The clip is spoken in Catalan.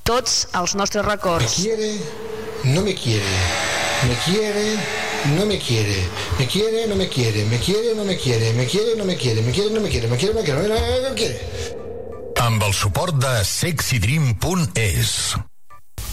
tots els nostres records. Me quiere, no me quiere. Me quiere, no me quiere. Me quiere, no me quiere. Me quiere, no me quiere. Me quiere, no me quiere. Me quiere, no me quiere. Me quiere, no me quiere. No me quiere. Amb el suport de sexydream.es.